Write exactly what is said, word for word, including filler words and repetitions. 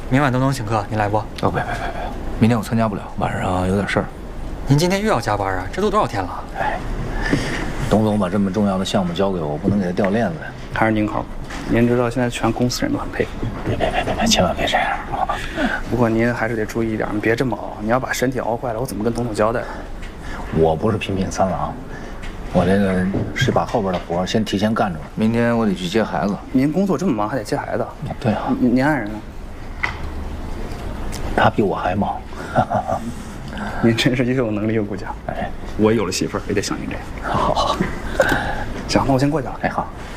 明晚东东请客，你来不？ 哦，别别别别，明天我参加不了，晚上有点事儿。 您今天又要加班啊？这都多少天了？ 哎，董总把这么重要的项目交给我，我不能给他掉链子呀。 还是您靠谱。您知道现在全公司人都很佩服。 别别别别别，千万别这样啊！ 不过您还是得注意一点，别这么熬。你要把身体熬坏了，我怎么跟董总交代？ 我不是频频三郎，我这个是把后边的活先提前干着。明天我得去接孩子。 您工作这么忙，还得接孩子？ 对啊。 您您爱人呢？ 他比我还忙。 您真是又有能力又顾家。 哎， 我有了媳妇儿也得像您这样。 好好好。 行，那我先过去了。 哎，好。